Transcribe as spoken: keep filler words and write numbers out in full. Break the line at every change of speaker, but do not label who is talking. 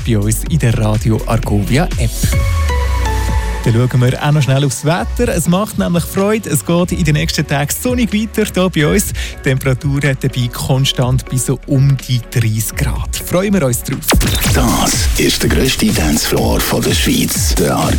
bei uns in der Radio Argovia App. Dann schauen wir auch noch schnell aufs Wetter. Es macht nämlich Freude. Es geht in den nächsten Tagen sonnig weiter hier bei uns. Die Temperatur hat dabei konstant bis so um die dreißig Grad. Freuen wir uns drauf.
Das ist der grösste Dancefloor der Schweiz, der Argo.